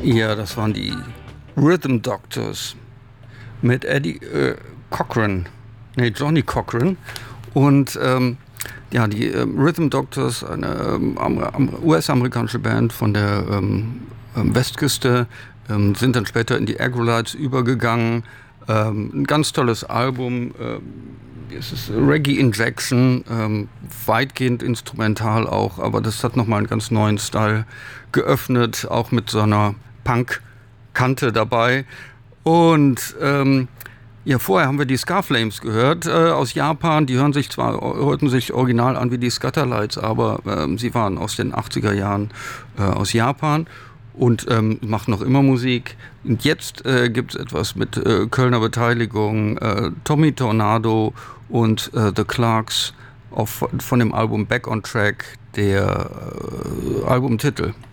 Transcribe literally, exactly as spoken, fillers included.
Ja, das waren die Rhythm Doctors mit Eddie äh, Cochran, nee, Johnny Cochran. Und ähm, ja, die äh, Rhythm Doctors, eine ähm, U S-amerikanische Band von der ähm, Westküste, ähm, sind dann später in die Aggrolites übergegangen. Ähm, ein ganz tolles Album. Ähm, es ist Reggae Injection, ähm, weitgehend instrumental auch, aber das hat nochmal einen ganz neuen Style geöffnet, auch mit so einer Punk-Kante dabei. Und ähm, ja, vorher haben wir die Scarflames gehört äh, aus Japan. Die hören sich zwar, hörten sich original an wie die Scatterlights, aber ähm, sie waren aus den achtziger Jahren äh, aus Japan und ähm, machen noch immer Musik. Und jetzt äh, gibt es etwas mit äh, Kölner Beteiligung, äh, Tommy Tornado und äh, The Clarks auf, von dem Album Back on Track, der äh, Albumtitel.